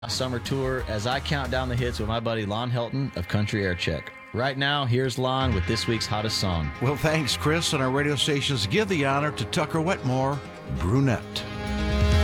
Summer tour as I count down the hits with my buddy Lon Helton of Country Air Check. Right now, here's Lon with this week's hottest song. Well, thanks, Chris, and our radio stations give the honor to Tucker Wetmore, Brunette.